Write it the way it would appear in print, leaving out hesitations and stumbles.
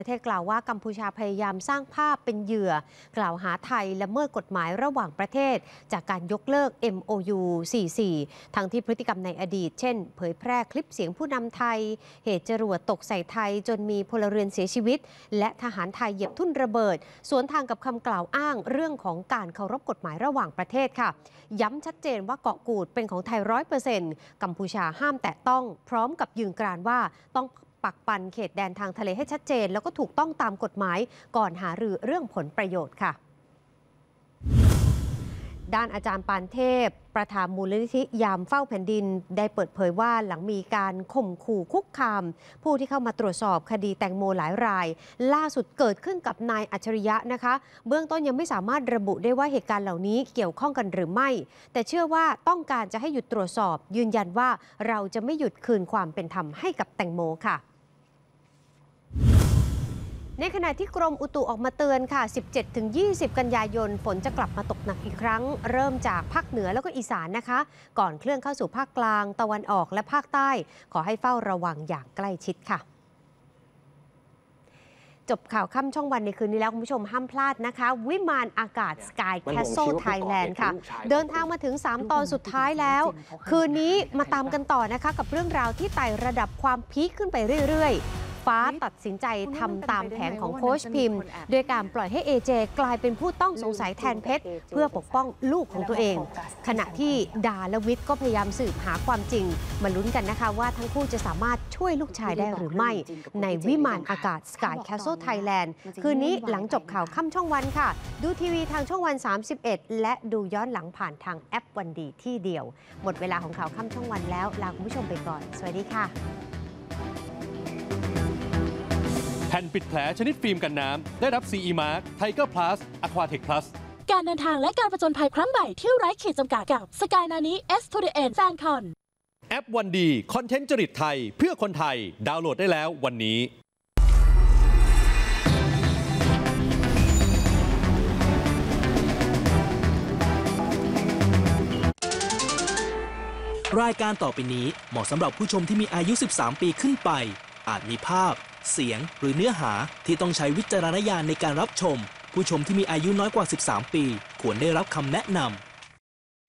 ประเทศกล่าวว่ากัมพูชาพยายามสร้างภาพเป็นเหยื่อกล่าวหาไทยละเมิดกฎหมายระหว่างประเทศจากการยกเลิก MOU 44 ทั้งที่พฤติกรรมในอดีตเช่นเผยแพร่คลิปเสียงผู้นำไทยเหตุจรวดตกใส่ไทยจนมีพลเรือนเสียชีวิตและทหารไทยเหยียบทุ่นระเบิดสวนทางกับคำกล่าวอ้างเรื่องของการเคารพกฎหมายระหว่างประเทศค่ะย้ำชัดเจนว่าเกาะกูดเป็นของไทย 100% กัมพูชาห้ามแตะต้องพร้อมกับยืนกรานว่าต้องปักปันเขตแดนทางทะเลให้ชัดเจนแล้วก็ถูกต้องตามกฎหมายก่อนหารือเรื่องผลประโยชน์ค่ะด้านอาจารย์ปานเทพประธานมูลนิธิยามเฝ้าแผ่นดินได้เปิดเผยว่าหลังมีการข่มขู่คุกคามผู้ที่เข้ามาตรวจสอบคดีแตงโมหลายรายล่าสุดเกิดขึ้นกับนายอัจฉริยะนะคะเบื้องต้นยังไม่สามารถระบุได้ว่าเหตุการณ์เหล่านี้เกี่ยวข้องกันหรือไม่แต่เชื่อว่าต้องการจะให้หยุดตรวจสอบยืนยันว่าเราจะไม่หยุดคืนความเป็นธรรมให้กับแตงโมค่ะในขณะที่กรมอุตุออกมาเตือนค่ะ 17-20 กันยายนฝนจะกลับมาตกหนักอีกครั้งเริ่มจากภาคเหนือแล้วก็อีสานนะคะก่อนเคลื่อนเข้าสู่ภาคกลางตะวันออกและภาคใต้ขอให้เฝ้าระวังอย่างใกล้ชิดค่ะจบข่าวค่ำช่องวันในคืนนี้แล้วคุณผู้ชมห้ามพลาดนะคะวิมานอากาศ Sky Castle Thailand ค่ะเดินทางมาถึง3ตอนสุดท้ายแล้วคืนนี้มาตามกันต่อนะคะกับเรื่องราวที่ไต่ระดับความพีคขึ้นไปเรื่อยๆฟ้าตัดสินใจทำตามแผนของโค้ชพิมพ์โดยการปล่อยให้เอเจกลายเป็นผู้ต้องสงสัยแทนเพชรเพื่อปกป้องลูกของตัวเองขณะที่ดาและวิทย์ก็พยายามสืบหาความจริงมาลุ้นกันนะคะว่าทั้งคู่จะสามารถช่วยลูกชายได้หรือไม่ในวิมานอากาศ Sky Castle Thailand คืนนี้หลังจบข่าวค่ำช่องวันค่ะดูทีวีทางช่องวัน31และดูย้อนหลังผ่านทางแอปวันดีที่เดียวหมดเวลาของข่าวค่ำช่องวันแล้วลาคุณผู้ชมไปก่อนสวัสดีค่ะแผ่นปิดแผลชนิดฟิล์มกันน้ำได้รับ CE Mark Tiger Plus Aquatech Plus การเดินทางและการผจญภัยครั้งใหม่ที่ไร้ขีดจำกัดกับ Sky Nani S to the End Fancon แอปวันดีคอนเทนต์จริตไทยเพื่อคนไทยดาวน์โหลดได้แล้ววันนี้รายการต่อไปนี้เหมาะสำหรับผู้ชมที่มีอายุ 13 ปีขึ้นไปอาจมีภาพเสียงหรือเนื้อหาที่ต้องใช้วิจารณญาณในการรับชมผู้ชมที่มีอายุน้อยกว่า 13 ปีควรได้รับคำแนะนำ